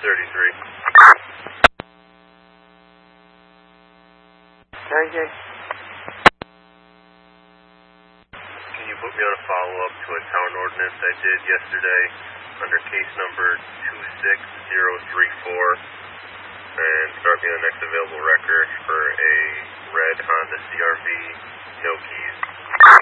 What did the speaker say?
33. Okay. Can you put me on a follow-up to a town ordinance I did yesterday under case number 26034 and start me on the next available record for a red Honda CRV, no keys?